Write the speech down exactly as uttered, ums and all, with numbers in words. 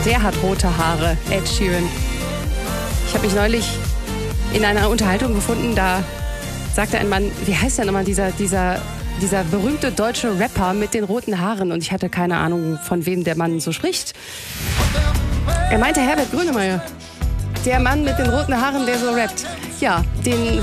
Der hat rote Haare, Ed Sheeran. Ich habe mich neulich in einer Unterhaltung gefunden, da sagte ein Mann, wie heißt denn nochmal dieser, dieser, dieser berühmte deutsche Rapper mit den roten Haaren? Und ich hatte keine Ahnung, von wem der Mann so spricht. Er meinte Herbert Grönemeyer. Der Mann mit den roten Haaren, der so rappt. Ja, den